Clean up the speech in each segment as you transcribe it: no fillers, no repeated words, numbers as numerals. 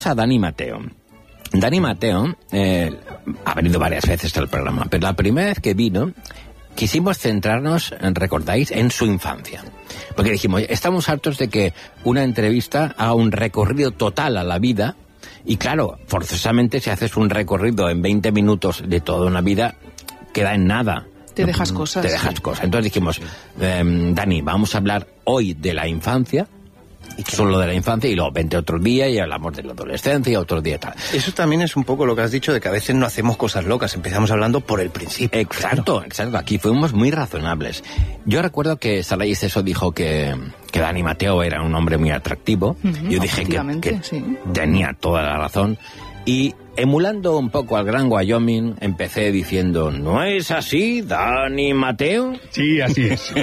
A Dani Mateo. Dani Mateo ha venido varias veces al programa, pero la primera vez que vino quisimos centrarnos, recordáis, en su infancia. Porque dijimos, estamos hartos de que una entrevista haga un recorrido total a la vida, y claro, forzosamente si haces un recorrido en 20 minutos de toda una vida, queda en nada. Te dejas cosas. Te dejas cosas. Entonces dijimos, Dani, vamos a hablar hoy de la infancia, solo de la infancia, y luego vente otro día y hablamos de la adolescencia y otro día tal. Eso también es un poco lo que has dicho, de que a veces no hacemos cosas locas, empezamos hablando por el principio. Exacto. Aquí fuimos muy razonables. Yo recuerdo que Saray Esteso dijo que Dani Mateo era un hombre muy atractivo. Yo dije que sí, tenía toda la razón. Y emulando un poco al Gran Wyoming, empecé diciendo, ¿no es así, Dani Mateo? Sí, así es.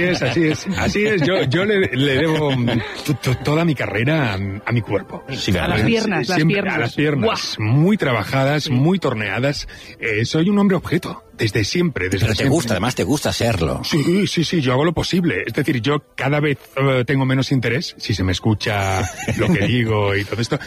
Yo le debo toda mi carrera a mi cuerpo. Sí, a las piernas, A las piernas. ¡Guau! Muy trabajadas, muy torneadas. Soy un hombre objeto. Desde siempre. Pero te gusta, además te gusta serlo. Sí, yo hago lo posible. Es decir, yo cada vez tengo menos interés, si se me escucha lo que digo y todo esto.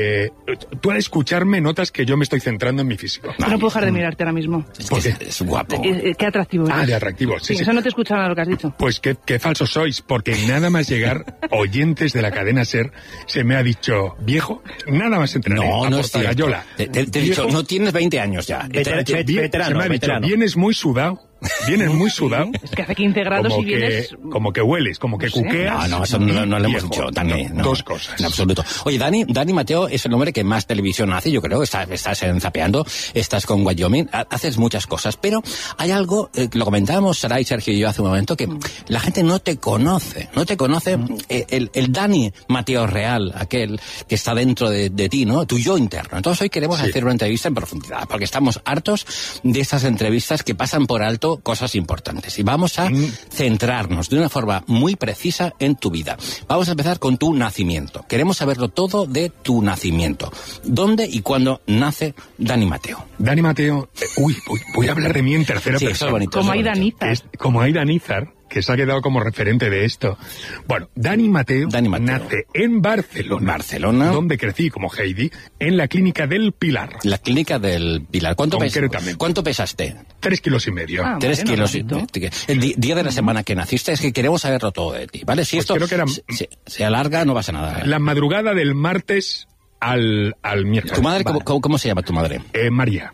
Tú al escucharme notas que yo me estoy centrando en mi físico. No puedo dejar de mirarte ahora mismo. Es guapo. Qué atractivo eres. De atractivo, sí. Eso no te escuchaba lo que has dicho. Pues qué falsos sois, porque nada más llegar, oyentes de la cadena SER, se me ha dicho, viejo, nada más entrar. No es cierto. Te he dicho, no tienes 20 años ya. Veterano. Vienes muy sudado. Vienes muy sudado. Es que hace 15 grados y vienes... Como que hueles, como que cuqueas. No, eso no lo hemos dicho, Dani. No, dos cosas. En absoluto. Oye, Dani Mateo es el hombre que más televisión hace, yo creo. Estás en Zapeando, estás con Wyoming, haces muchas cosas. Pero hay algo, lo comentábamos Saray, Sergio y yo hace un momento, que la gente no te conoce. No te conoce el Dani Mateo real, aquel que está dentro de ti, ¿no? Tu yo interno. Entonces hoy queremos hacer una entrevista en profundidad, porque estamos hartos de estas entrevistas que pasan por alto cosas importantes, y vamos a centrarnos de una forma muy precisa en tu vida. Vamos a empezar con tu nacimiento. Queremos saberlo todo de tu nacimiento. ¿Dónde y cuándo nace Dani Mateo? Dani Mateo, voy a hablar de mí en tercera persona. Eso es bonito. Como Aida Nízar. Como Aida Nízar, que se ha quedado como referente de esto. Bueno, Dani Mateo nace en Barcelona, donde crecí como Heidi, en la Clínica del Pilar. La Clínica del Pilar. ¿Cuánto pesaste? 3,5 kilos. 3 kilos. El día de la semana que naciste, es que queremos saberlo todo de ti, ¿vale? Si pues esto se alarga, no pasa nada. La madrugada del martes al miércoles. ¿Tu madre, cómo se llama tu madre? María.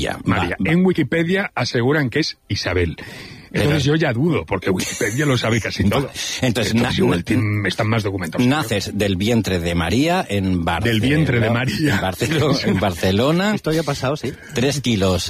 En Wikipedia aseguran que es Isabel. Entonces yo ya dudo, porque Wikipedia lo sabe casi todo. Entonces igual están más documentados. Naces del vientre de María en Barcelona. Del vientre de María. En Barcelona. Esto ya ha pasado, sí. 3,5 kilos.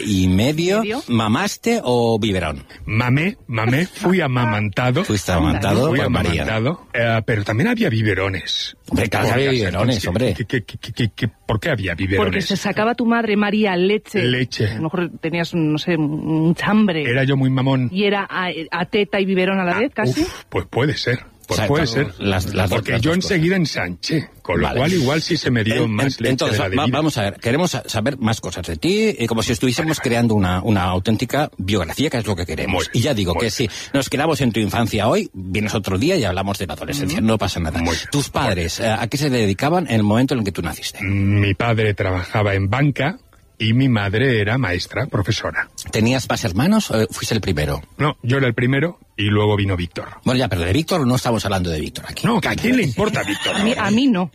¿Mamaste o biberón? Mamé, fui amamantado. Fuiste amamantado por María. Pero también había biberones. Había biberones, hombre. ¿Por qué había biberones? Porque se sacaba tu madre, María, leche. A lo mejor tenías, no sé, un chambre. Era yo muy mamón. ¿Y era a teta y biberón a la vez, casi? Pues puede ser. Puede ser. Porque yo enseguida ensanché. Con lo cual igual sí se me dio más leche. Entonces, de la vamos a ver. Queremos saber más cosas de ti, como si estuviésemos creando una auténtica biografía, que es lo que queremos. Y ya digo que si nos quedamos en tu infancia hoy, vienes otro día y hablamos de la adolescencia. No pasa nada. ¿Tus padres a qué se dedicaban en el momento en el que tú naciste? Mi padre trabajaba en banca. Y mi madre era maestra, profesora. ¿Tenías más hermanos o fuiste el primero? No, yo era el primero y luego vino Víctor. Bueno, ya, pero de Víctor no estamos hablando de Víctor aquí. No, ¿a quién le importa Víctor? A mí no.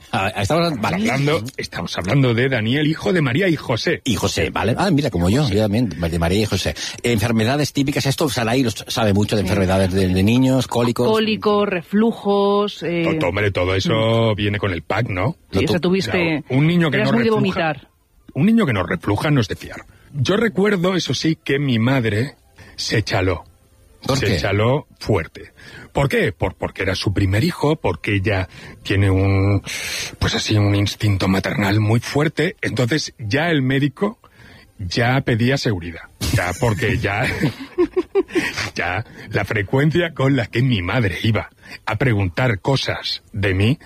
Estamos hablando de Daniel, hijo de María y José. Y José, ¿vale? Mira, como yo también, de María y José. Enfermedades típicas, esto Saray sabe mucho de enfermedades de niños, cólicos. Cólicos, reflujos... Hombre, todo eso viene con el pack, ¿no? Sí, eso tuviste... Un niño que eras no muy refluja, de vomitar. Un niño que no refluja no es de fiar. Yo recuerdo, eso sí, que mi madre se chaló. Se chaló fuerte. ¿Por qué? Porque era su primer hijo, porque ella tiene un instinto maternal muy fuerte. Entonces ya el médico ya pedía seguridad. Ya, porque ya... ya la frecuencia con la que mi madre iba a preguntar cosas de mí,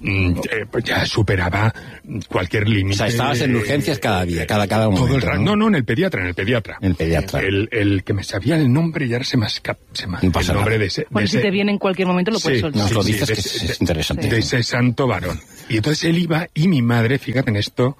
pues ya superaba cualquier límite. O sea, estabas en urgencias cada día, cada momento. Todo el rato. No, en el pediatra. El pediatra. El que me sabía el nombre y ahora se me escapa el nombre de ese... Bueno, si te viene en cualquier momento lo puedes soltar. Nos lo dices, que es interesante. De ese santo varón. Y entonces él iba y mi madre, fíjate en esto,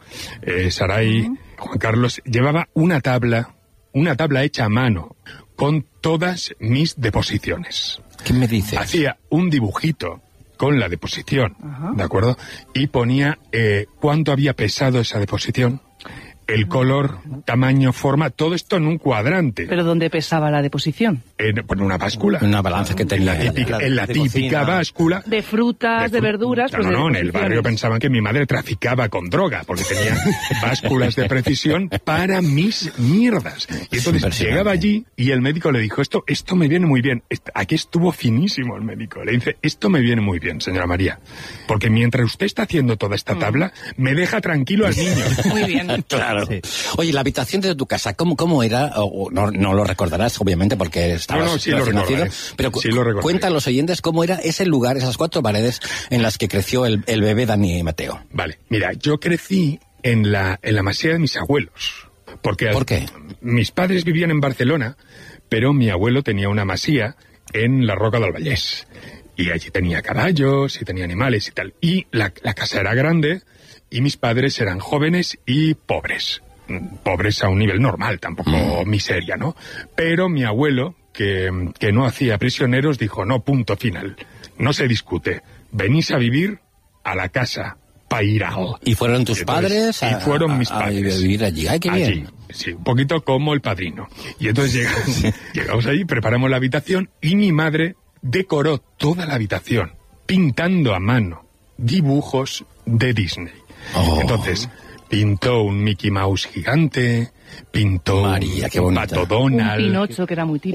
Saray, Juan Carlos, llevaba una tabla hecha a mano con todas mis deposiciones. ¿Qué me dices? Hacía un dibujito con la deposición, ¿de acuerdo? Y ponía cuánto había pesado esa deposición, el color, tamaño, forma, todo esto en un cuadrante. ¿Pero dónde pesaba la deposición? En una báscula. Una balanza que tenía. En la típica báscula. De frutas, de verduras. Claro, pues en el barrio pensaban que mi madre traficaba con droga, porque tenía básculas de precisión para mis mierdas. Y entonces llegaba allí y el médico le dijo, esto me viene muy bien. Aquí estuvo finísimo el médico. Le dice, esto me viene muy bien, señora María, porque mientras usted está haciendo toda esta tabla, me deja tranquilo al niño. Muy bien. Claro. Sí. Oye, la habitación de tu casa, ¿cómo era? No lo recordarás, obviamente, porque estabas sí lo nacido. Pero sí lo cuenta a los oyentes cómo era ese lugar, esas 4 paredes en las que creció el bebé Dani Mateo. Vale, mira, yo crecí en la masía de mis abuelos. ¿Por qué? Mis padres vivían en Barcelona, pero mi abuelo tenía una masía en la Roca del Vallès. Y allí tenía caballos y tenía animales y tal. Y la casa era grande y mis padres eran jóvenes y pobres. Pobres a un nivel normal, tampoco miseria, ¿no? Pero mi abuelo, que no hacía prisioneros, dijo, no, punto final. No se discute. Venís a vivir a la casa Pairal. ¿Y fueron tus padres? Y fueron mis padres. A vivir allí. ¡Ay, qué bien! Sí, un poquito como el padrino. Y entonces llegamos allí, preparamos la habitación y mi madre decoró toda la habitación, pintando a mano dibujos de Disney. Entonces, pintó un Mickey Mouse gigante, pintó un Pato Donald, un Pinocho que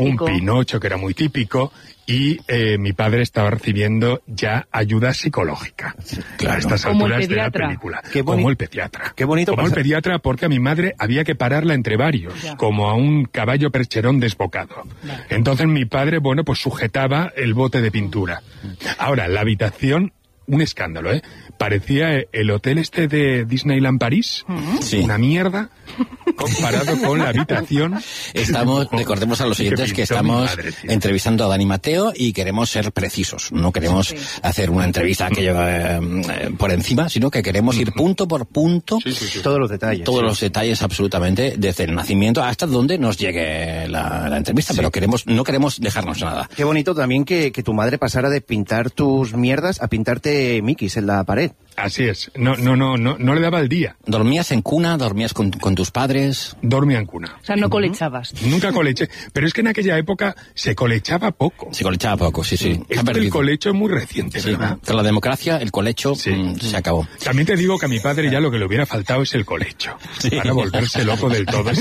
era muy típico, y mi padre estaba recibiendo ya ayuda psicológica a estas alturas de la película. Como el pediatra. Qué bonito. Como el pediatra, porque a mi madre había que pararla entre varios, como a un caballo percherón desbocado. Entonces mi padre, pues sujetaba el bote de pintura. Ahora, la habitación, un escándalo, parecía el hotel este de Disneyland París, una mierda, comparado con la habitación. Recordemos a los oyentes que estamos entrevistando a Dani Mateo y queremos ser precisos, no queremos hacer una entrevista aquello por encima, sino que queremos ir punto por punto, todos los detalles. Todos los detalles absolutamente, desde el nacimiento hasta donde nos llegue la entrevista, pero no queremos dejarnos nada. Qué bonito también que tu madre pasara de pintar tus mierdas a pintarte Mickeys en la pared. Así es. No le daba el día. ¿Dormías en cuna? ¿Dormías con tus padres? Dormía en cuna. O sea, no colechabas. Nunca coleché. Pero es que en aquella época se colechaba poco. Se colechaba poco, sí. El colecho es muy reciente, ¿verdad? Con la democracia, el colecho se acabó. También te digo que a mi padre ya lo que le hubiera faltado es el colecho. Para volverse loco del todo.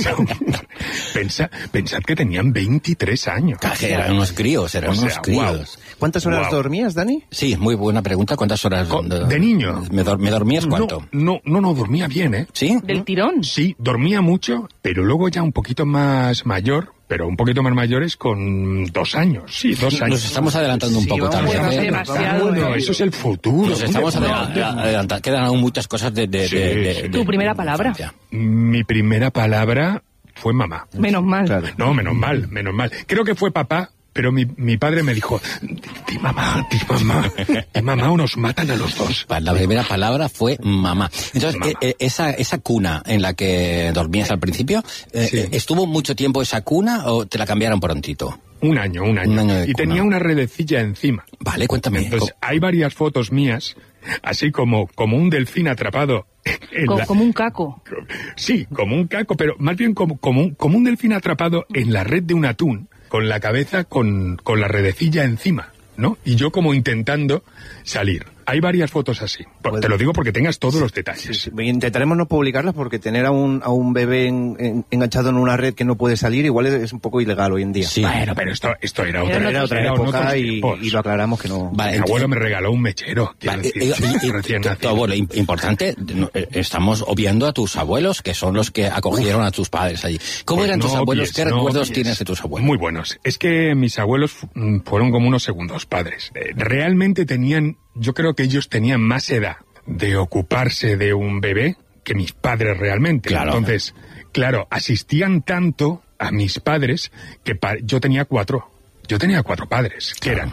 Pensad que tenían 23 años. Eran unos críos, Wow. ¿Cuántas horas dormías, Dani? Sí, muy buena pregunta. ¿Cuántas horas? De niño. ¿Me dormías cuánto? No, dormía bien, ¿eh? ¿Sí? ¿Del tirón? Sí, dormía mucho, pero luego ya un poquito más mayor, pero un poquito más mayores con 2 años. Sí, 2 años. Nos estamos adelantando un poco tal vez. Demasiado. Eso es el futuro. Nos estamos adelantando. Quedan aún muchas cosas de ¿Tu primera palabra? Mi primera palabra fue mamá. Menos mal. Claro. No, menos mal. Creo que fue papá. Pero mi padre me dijo, di mamá, o nos matan a los dos. La primera palabra fue mamá. Entonces, mamá. Esa cuna en la que dormías al principio, ¿estuvo mucho tiempo esa cuna o te la cambiaron prontito? Un año. Y tenía una redecilla encima. Vale, cuéntame. Entonces, hay varias fotos mías, así como un delfín atrapado. Como un caco. Sí, como un caco, pero más bien como un delfín atrapado en la red de un atún, con la cabeza con la redecilla encima, ¿no? Y yo como intentando salir. Hay varias fotos así. Te lo digo porque tengas todos los detalles. Sí. Intentaremos no publicarlas porque tener a un bebé enganchado en una red que no puede salir igual es un poco ilegal hoy en día. Sí. Bueno, pero esto era otra época y lo aclaramos que no. Vale, mi abuelo me regaló un mechero. Vale, Recién nacido. tu abuelo, importante, estamos obviando a tus abuelos, que son los que acogieron a tus padres allí. ¿Cómo eran tus abuelos? ¿Qué recuerdos tienes de tus abuelos? Muy buenos. Es que mis abuelos fueron como unos segundos padres. Realmente yo creo que ellos tenían más edad de ocuparse de un bebé que mis padres realmente. Claro. Entonces, claro, asistían tanto a mis padres que yo tenía 4. Yo tenía 4 padres, que eran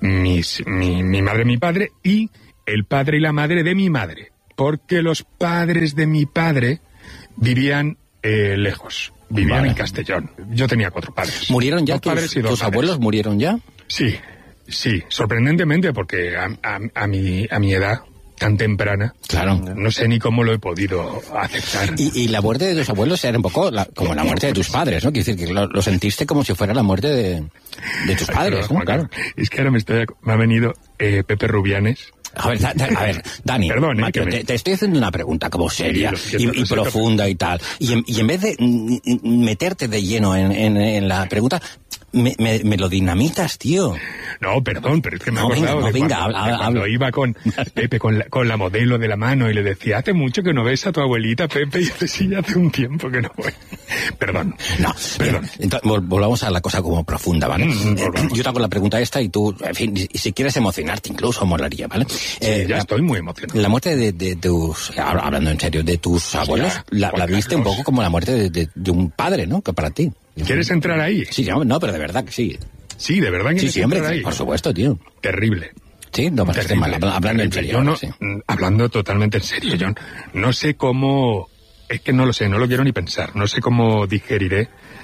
mi madre, mi padre y el padre y la madre de mi madre. Porque los padres de mi padre vivían lejos. Vivían en Castellón. Yo tenía 4 padres. ¿Murieron ya 2 padres y 2 tus madres. abuelos? ¿Murieron ya? Sí, sorprendentemente, porque a mi edad tan temprana, Claro. no sé ni cómo lo he podido aceptar. Y la muerte de tus abuelos era un poco como la muerte de tus padres, ¿no? Quiere decir que lo sentiste como si fuera la muerte de tus padres, ¿no? Juan Claro. Carlos, es que ahora me ha venido Pepe Rubianes. A ver, Dani, Perdón, Mateo, te estoy haciendo una pregunta como seria y profunda y tal. Y en vez de meterte de lleno en la pregunta, me lo dinamitas, tío. No, perdón, pero es que me he No, acordado de venga, cuando habla. iba con Pepe, con la modelo de la mano y le decía, hace mucho que no ves a tu abuelita, Pepe, y dice, sí, hace un tiempo que no voy. Perdón. No, Perdón. Entonces, volvamos a la cosa como profunda, ¿vale? Yo te hago la pregunta esta y tú, en fin, y si quieres emocionarte incluso, molaría, ¿vale? Ya estoy muy emocionado. La muerte de tus, hablando en serio, de tus abuelos, la viste un poco como la muerte de un padre, ¿no? Que para ti. ¿Quieres entrar ahí? Sí, no, pero de verdad que sí. Sí, de verdad que Sí, hombre, ahí. por supuesto, tío. Terrible. Sí, no pasaste mal, hablando en serio. Yo no, sí. hablando totalmente en serio, yo no sé cómo, es que no lo sé, no lo quiero ni pensar, no sé cómo digeriré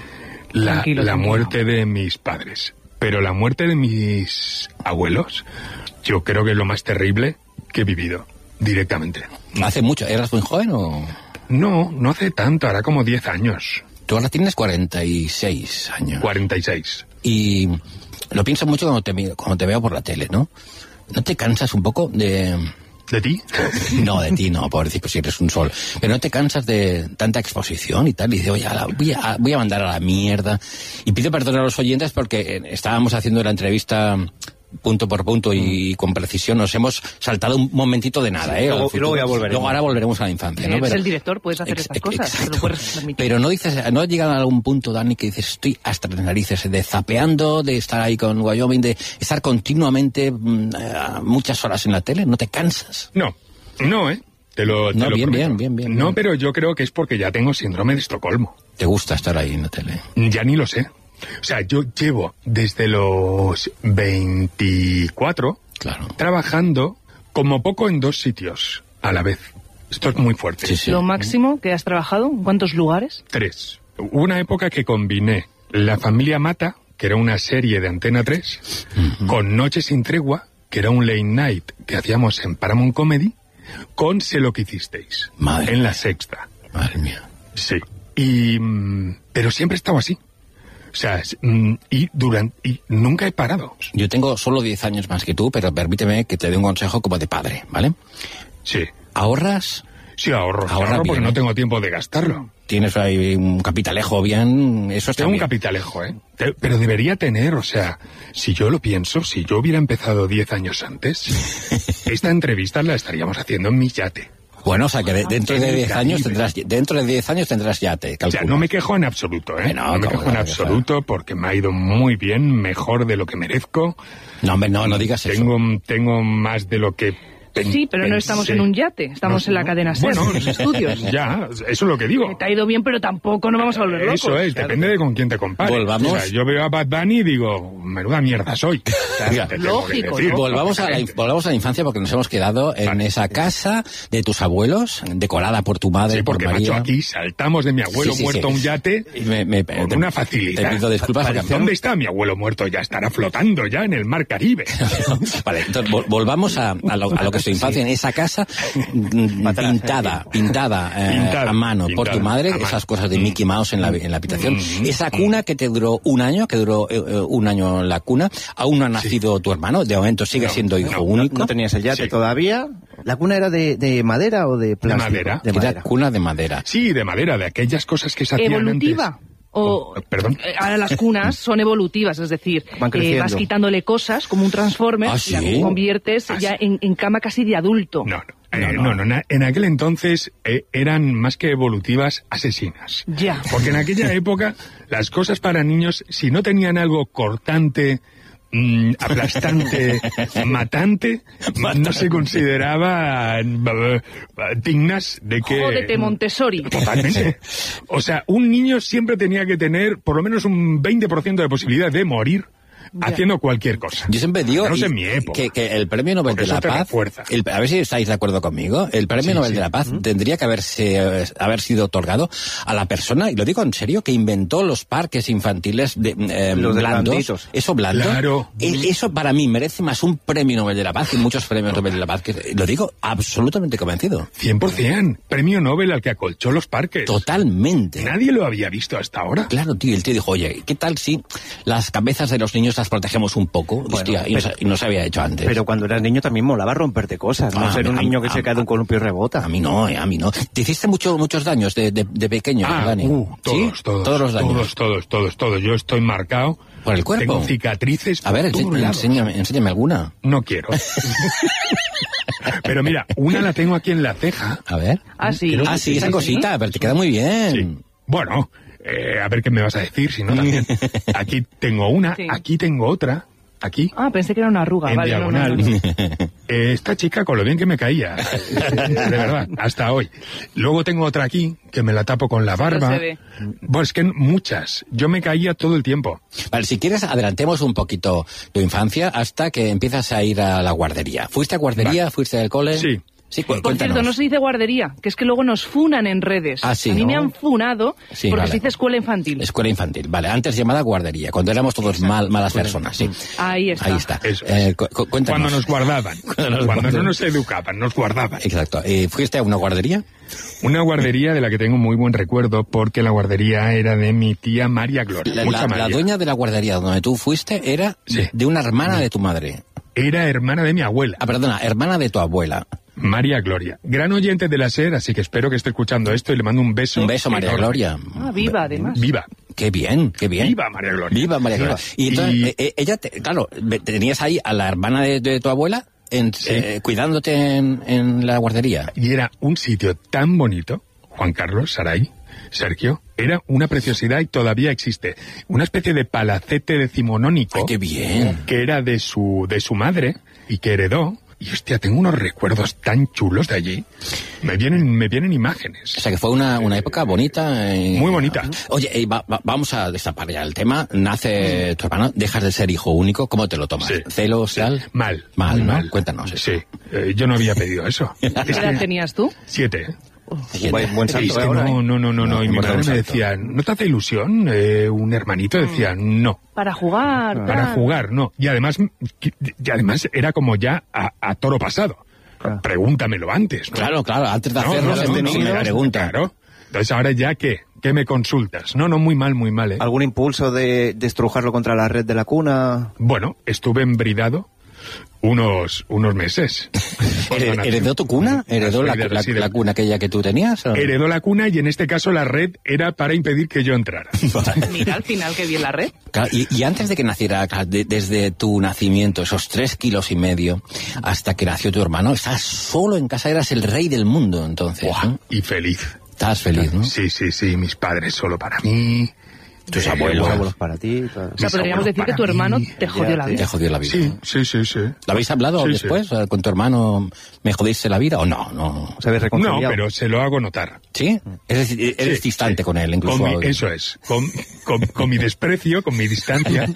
la muerte de mis padres, pero la muerte de mis abuelos, yo creo que es lo más terrible que he vivido, directamente. ¿Hace mucho? ¿Eras muy joven o...? No hace tanto, hará como 10 años. Tú ahora tienes 46 años. 46. Y lo pienso mucho cuando te veo por la tele, ¿no? ¿No te cansas un poco de...? ¿De ti? No, de ti no, pobrecito, si eres un sol. Pero no te cansas de tanta exposición y tal, y dices, oye, voy a mandar a la mierda. Y pido perdón a los oyentes porque estábamos haciendo la entrevista punto por punto y con precisión, nos hemos saltado un momentito de nada, ¿eh? Luego ya volveremos. Luego ahora volveremos a la infancia, ¿no? Eres el director, puedes hacer estas cosas, te lo puedes permitir. Pero no llegan a algún punto, Dani, que dices, estoy hasta las narices de zapeando, de estar ahí con Wyoming, de estar continuamente muchas horas en la tele, ¿no te cansas? No, te lo bien. No, pero yo creo que es porque ya tengo síndrome de Estocolmo. ¿Te gusta estar ahí en la tele? Ya ni lo sé. O sea, yo llevo desde los 24 trabajando como poco en 2 sitios a la vez. Esto es muy fuerte. Sí. ¿Lo máximo que has trabajado? ¿En cuántos lugares? 3. Hubo una época que combiné La familia Mata, que era una serie de Antena 3, con Noche sin tregua, que era un late night que hacíamos en Paramount Comedy, con Sé lo que hicisteis, en La Sexta. Madre mía. Sí. Pero siempre he estado así. O sea, y nunca he parado. Yo tengo solo 10 años más que tú, pero permíteme que te dé un consejo como de padre, ¿vale? Sí. ¿Ahorras? Sí, ahorro Ahorra porque bien, no tengo tiempo de gastarlo. Tienes ahí un capitalejo bien, eso está Tengo un bien. capitalejo, ¿eh? Pero debería tener, o sea, si yo lo pienso, si yo hubiera empezado 10 años antes, esta entrevista la estaríamos haciendo en mi yate. Bueno, o sea que dentro de 10 años tendrás yate, calculo. O sea, no me quejo en absoluto, ¿eh? No, No me quejo en absoluto porque me ha ido muy bien, mejor de lo que merezco. No, hombre, no digas eso. Tengo más de lo que Sí, pero no estamos en un yate, estamos en la cadena SER, bueno, en los estudios. Ya, eso es lo que digo. Te ha ido bien, pero tampoco nos vamos a volver locos. Eso es, depende de con quién te compares. Volvamos. O sea, yo veo a Bad Bunny y digo, menuda mierda soy. Mira, Te tengo que lógico, decir. ¿no? Volvamos a la infancia porque nos hemos quedado en esa casa de tus abuelos, decorada por tu madre, Sí, por porque, María. macho, aquí saltamos de mi abuelo Sí, muerto a un yate con una facilidad. Te pido disculpas. porque- ¿Dónde está mi abuelo muerto? Ya estará flotando ya en el mar Caribe. Vale, entonces volvamos a lo que tu infancia en esa casa pintada a mano por tu madre, esas cosas de Mickey Mouse en la habitación. Esa cuna que te duró un año la cuna, aún no ha nacido tu hermano, de momento sigue siendo hijo único. No tenías el yate todavía. ¿La cuna era de madera o de plástico? De madera. Era cuna de madera. Sí, de madera, de aquellas cosas que se hacían ¿Evolutiva? antes. Perdón. Ahora las cunas son evolutivas, es decir, vas quitándole cosas como un Transformer y la conviertes ya en cama casi de adulto. No. En aquel entonces eran más que evolutivas, asesinas. Ya. Porque en aquella época las cosas para niños, si no tenían algo cortante, aplastante, matante, no se consideraban dignas de que... Jódete, Montessori. Totalmente. O sea, un niño siempre tenía que tener por lo menos un 20% de posibilidad de morir haciendo cualquier cosa. Yo siempre digo en mi época, que el Premio Nobel de la Paz, a ver si estáis de acuerdo conmigo, el Premio Nobel de la Paz tendría que haber sido otorgado a la persona, y lo digo en serio, que inventó los parques infantiles los blandos. Eso blando. Claro. Eso para mí merece más un Premio Nobel de la Paz que muchos Premios Nobel de la Paz. Lo digo absolutamente convencido. 100%. Premio Nobel al que acolchó los parques. Totalmente. Nadie lo había visto hasta ahora. Claro, tío. El tío dijo, oye, ¿qué tal si las cabezas de los niños las protegemos un poco? Bueno, hostia, y no se había hecho antes. Pero cuando eras niño también molaba romperte cosas, no ser un niño que se cae de un columpio y rebota. A mí no. ¿Te hiciste muchos daños de pequeño, Dani? Todos los daños. Todos. Yo estoy marcado. ¿Por el cuerpo? Tengo cicatrices. A ver, enséñame alguna. No quiero. Pero mira, una la tengo aquí en la ceja. A ver. Sí, esa cosita, pero te queda muy bien. Sí. Bueno, a ver qué me vas a decir, si no también. Aquí tengo una, aquí tengo otra, aquí. Pensé que era una arruga, en vale. diagonal. No. Esta chica con lo bien que me caía, de verdad, hasta hoy. Luego tengo otra aquí, que me la tapo con la barba. No se ve. Bueno, es que muchas. Yo me caía todo el tiempo. Vale, si quieres, adelantemos un poquito tu infancia hasta que empiezas a ir a la guardería. ¿Fuiste a guardería? Vale. ¿Fuiste al cole? Sí. Sí, Por cierto, no se dice guardería, que es que luego nos funan en redes. Sí, a mí me han funado porque se dice escuela infantil. Escuela infantil, vale. Antes llamada guardería, cuando éramos todos malas personas, sí. Ahí está. Eso es. Cuéntanos. Cuando nos guardaban. Cuando no nos educaban, nos guardaban. Exacto. ¿Fuiste a una guardería? Una guardería de la que tengo muy buen recuerdo, porque la guardería era de mi tía María Gloria. La dueña de la guardería donde tú fuiste era de una hermana de tu madre. Era hermana de mi abuela. Perdona, hermana de tu abuela. María Gloria. Gran oyente de la SER, así que espero que esté escuchando esto y le mando un beso. Un beso, María Gloria. Viva, además. Viva. Qué bien. Viva María Gloria. Viva María Gloria. Y entonces, ella, claro, tenías ahí a la hermana de tu abuela cuidándote en la guardería. Y era un sitio tan bonito, Juan Carlos, Saray, Sergio, era una preciosidad y todavía existe. Una especie de palacete decimonónico. ¡Ay, qué bien! Que era de su madre y que heredó. Y hostia, tengo unos recuerdos tan chulos de allí. Me vienen imágenes. O sea que fue una época bonita. Muy bonita. Oye, vamos a destapar ya el tema. Nace tu hermano, dejas de ser hijo único. ¿Cómo te lo tomas? Sí. ¿Celos, tal? Mal, ¿no? Cuéntanos eso. Sí, yo no había pedido eso. ¿Qué edad tenías tú? 7. Buen salto. Es que no. Y mi madre me decía, ¿no te hace ilusión un hermanito? Decía, no. Para jugar. Para jugar, no. Y además era como ya a toro pasado. Claro. Pregúntamelo antes, ¿no? Claro, antes de hacerlo se me pregunta. Claro. Entonces ahora ya, ¿qué me consultas? No, muy mal, ¿eh? ¿Algún impulso de estrujarlo contra la red de la cuna? Bueno, estuve embridado unos meses. ¿Heredó tu cuna? ¿Heredó la cuna aquella que tú tenías? ¿O? Heredó la cuna y en este caso la red era para impedir que yo entrara. Mira, al final qué bien la red. Claro, y antes de que naciera, desde tu nacimiento, esos 3,5 kilos hasta que nació tu hermano, estabas solo en casa, eras el rey del mundo entonces. ¿No? Y feliz. Estabas feliz, ¿no? Sí, mis padres solo para mí. Tus abuelos para ti. O sea, podríamos decir que tu hermano te jodió la vida. Te jodió la vida. Sí. ¿Lo habéis hablado después? Sí. ¿Con tu hermano me jodiste la vida o no? No. ¿Se habéis reconciliado? No, pero se lo hago notar. ¿Sí? Es decir, eres distante con él, incluso. Eso es. Con mi desprecio, con mi distancia,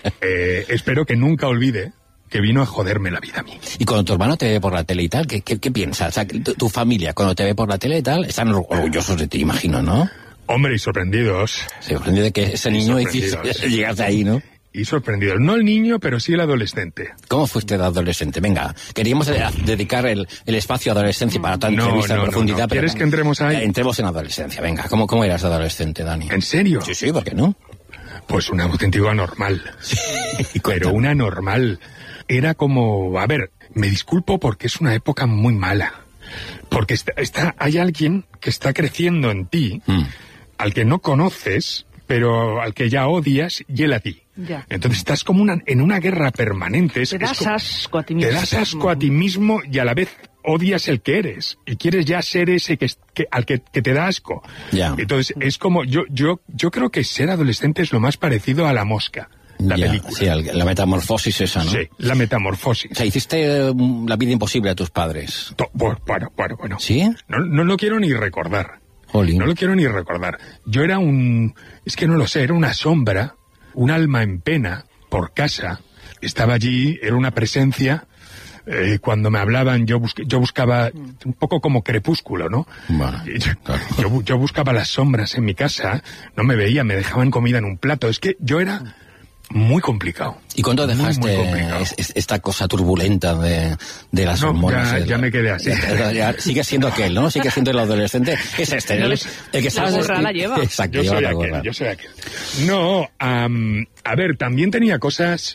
espero que nunca olvide que vino a joderme la vida a mí. Y cuando tu hermano te ve por la tele y tal, ¿qué piensas? O sea, tu familia, cuando te ve por la tele y tal, están orgullosos de ti, imagino, ¿no? Hombre, y sorprendidos. Se sorprendió de que ese niño llegase ahí, ¿no? y sorprendido. No el niño, pero sí el adolescente. ¿Cómo fuiste de adolescente? Venga, queríamos dedicar el espacio a adolescencia para tanta entrevista en profundidad. Pero ¿quieres que entremos ahí? Entremos en adolescencia, venga. ¿Cómo eras de adolescente, Dani? ¿En serio? Sí, ¿por qué no? Pues una auténtica normal. Pero una normal. Era como... A ver, me disculpo porque es una época muy mala. Porque hay alguien que está creciendo en ti, al que no conoces, pero al que ya odias, y él a ti. Ya. Entonces estás como en una guerra permanente. Te das asco a ti mismo. Te das asco a ti mismo y a la vez odias el que eres. Y quieres ya ser ese al que te da asco. Ya. Entonces es como... Yo creo que ser adolescente es lo más parecido a La Mosca. La película. Sí, la metamorfosis esa, ¿no? Sí, la metamorfosis. O sea, hiciste la vida imposible a tus padres. Bueno. ¿Sí? No lo quiero ni recordar. Jolín. No lo quiero ni recordar. Yo era es que no lo sé, era una sombra, un alma en pena, por casa. Estaba allí, era una presencia. Cuando me hablaban, yo buscaba un poco como Crepúsculo, ¿no? Bueno, claro. Yo buscaba las sombras en mi casa, no me veía, me dejaban comida en un plato. Es que yo era... muy complicado. ¿Y cuándo dejaste esta cosa turbulenta de las hormonas? Ya me quedé así. Sigue siendo aquel, ¿no? Sigue siendo el adolescente. ¿Qué es este? El que sabes... La gorra la lleva. Exacto, yo soy aquel. No, a ver, también tenía cosas...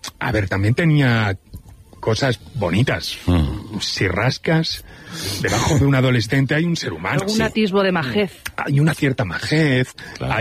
cosas bonitas. Si rascas, debajo de un adolescente hay un ser humano. Algún atisbo de majez. Hay una cierta majez, claro.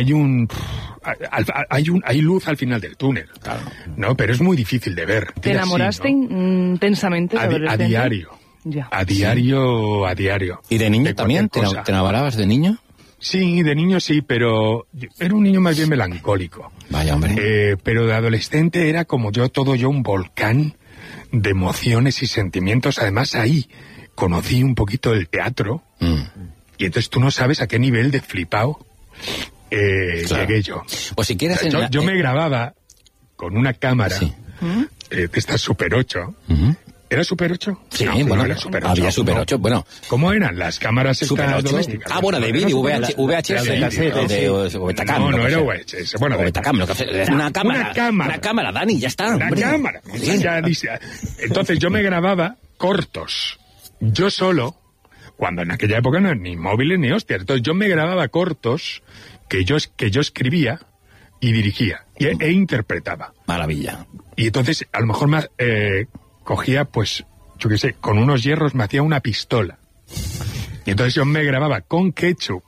Hay luz al final del túnel. Claro. No, pero es muy difícil de ver. ¿Te enamoraste intensamente de adolescente? A diario. Ya. A diario. ¿Y de niño también? ¿Te enamorabas de niño? Sí, de niño sí, pero era un niño más bien melancólico. Vaya, hombre. Pero de adolescente era como todo yo un volcán de emociones y sentimientos. Además, ahí conocí un poquito el teatro, y entonces tú no sabes a qué nivel de flipado llegué yo. Pues si quieres... Yo me grababa con una cámara de esta Super 8. ¿Era Super 8? Sí, no, bueno, era Super 8. Había Super 8, bueno. ¿Cómo eran las cámaras Super 8 domésticas? Ah, bueno, de vídeo, VHS, o Betacam. No era VHS. Bueno, o Betacam, una cámara, Dani, ya está. Una cámara. Entonces yo me grababa cortos. Yo solo, cuando en aquella época no eran ni móviles ni hostias. Entonces yo me grababa cortos que yo escribía y dirigía e interpretaba. Maravilla. Y entonces a lo mejor cogía, pues, yo qué sé, con unos hierros me hacía una pistola. Y entonces yo me grababa con ketchup.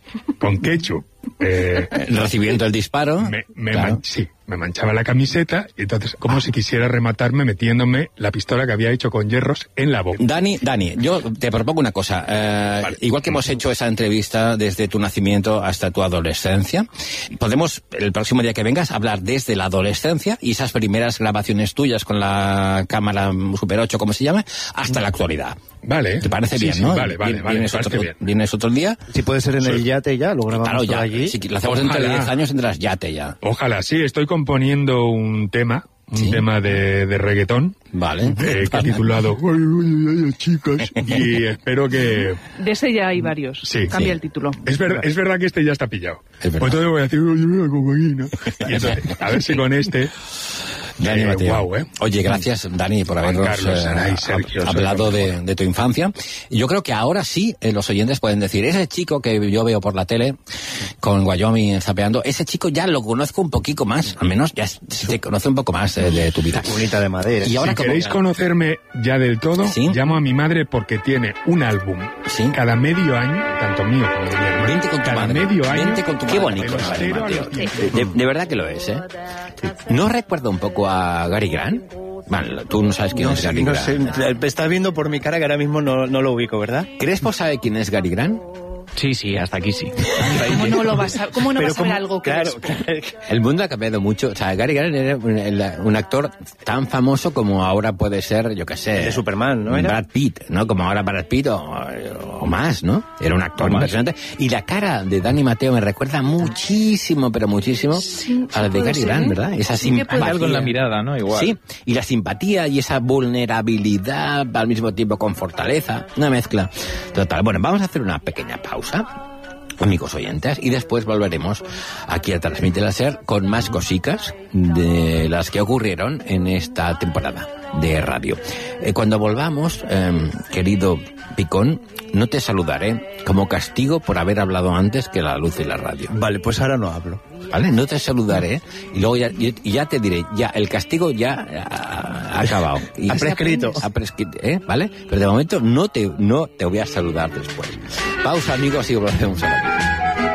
Recibiendo el disparo. Sí, me manchaba la camiseta y entonces, como si quisiera rematarme metiéndome la pistola que había hecho con hierros en la boca. Dani, yo te propongo una cosa. Vale. Igual que hemos hecho esa entrevista desde tu nacimiento hasta tu adolescencia, podemos, el próximo día que vengas, hablar desde la adolescencia y esas primeras grabaciones tuyas con la cámara Super 8, como se llama, hasta la actualidad. Vale. ¿Te parece bien, sí, no? Vale. ¿Vienes otro día? Si puede ser en el yate ya, lo grabamos claro, ya, allí. Si lo hacemos dentro de 10 años, tendrás yate ya. Ojalá, sí, estoy componiendo un tema de reggaetón. Vale. Que he titulado Ay, chicas, y espero que... De ese ya hay varios. Sí. Cambia el título. Es verdad que este ya está pillado. Pues entonces voy a decir, y entonces, a ver si con este... Dani Mateo. Wow, Oye, gracias, Dani, por habernos hablado de tu infancia. Y yo creo que ahora sí los oyentes pueden decir, ese chico que yo veo por la tele con Wyoming zapeando, ese chico ya lo conozco un poquito más, al menos ya se conoce un poco más de tu vida. Bonita de madera. Y ahora, si queréis conocerme ya del todo, llamo a mi madre porque tiene un álbum cada medio año, tanto mío como de mi hermano. Vente con tu madre. Medio año. Vente con tu madre. Qué bonito es, Dani Mateo. De verdad que lo es, ¿eh? ¿No recuerda un poco a Gary Grant? Bueno, tú no sabes quién es Gary Grant. Me estás viendo por mi cara que ahora mismo no lo ubico, ¿verdad? ¿Crespo sabe quién es Gary Grant? Sí, hasta aquí sí. ¿Cómo no lo vas a, cómo no vas a ver algo que claro. El mundo ha cambiado mucho. O sea, Gary Grant era un actor tan famoso como ahora puede ser, yo qué sé... De Superman, ¿no era? Brad Pitt, ¿no? Como ahora Brad Pitt o más, ¿no? Era un actor impresionante. Y la cara de Dani Mateo me recuerda muchísimo, pero muchísimo a la de Gary Grant, ¿verdad? Esa simpatía. Hay algo en la mirada, ¿no? Igual. Sí, y la simpatía y esa vulnerabilidad al mismo tiempo con fortaleza. Una mezcla total. Bueno, vamos a hacer una pequeña pausa. amigos oyentes, y después volveremos aquí a Transmite la SER con más cositas de las que ocurrieron en esta temporada de radio. Cuando volvamos, querido Picón, no te saludaré como castigo por haber hablado antes que la luz y la radio. Vale, pues ahora no hablo. Vale, no te saludaré y luego ya te diré, ya el castigo ya ha acabado. Y ha prescrito. ¿vale? Pero de momento no te voy a saludar después. Pausa, amigos, y volvemos a la vida.